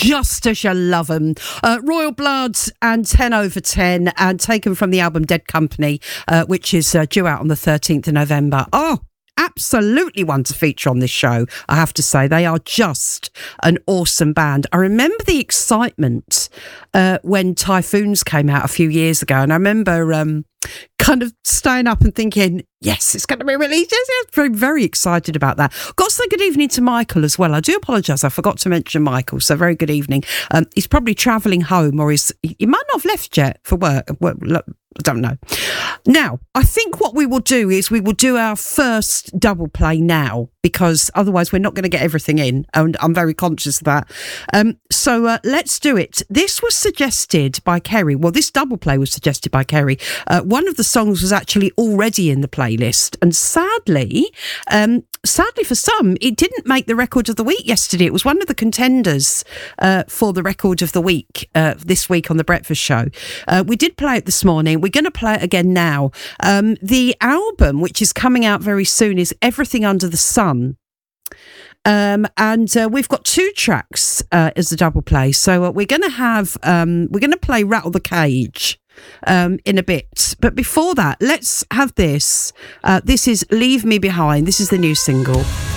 just as you love them. Royal Bloods and 10 over 10, and taken from the album Dead Company, which is due out on the 13th of November. Oh, absolutely one to feature on this show, I have to say. They are just an awesome band. I remember the excitement when Typhoons came out a few years ago, and I remember kind of staying up and thinking, yes, it's going to be released. Yes, very, very excited about that. Got to say good evening to Michael as well. I do apologise, I forgot to mention Michael, so very good evening. He's probably travelling home, or he might not have left yet for work. Well, I don't know. Now, I think what we will do is we will do our first double play now, because otherwise we're not going to get everything in, and I'm very conscious of that. So let's do it. This was suggested by Kerry. Well, this double play was suggested by Kerry. One of the songs was actually already in the playlist, and sadly for some, it didn't make the record of the week yesterday. It was one of the contenders for the record of the week this week on The Breakfast Show. We did play it this morning. We're going to play it again now. The album, which is coming out very soon, is Everything Under the Sun. And we've got two tracks as a double play. So we're going to play Rattle the Cage in a bit. But before that, let's have this. This is Leave Me Behind. This is the new single.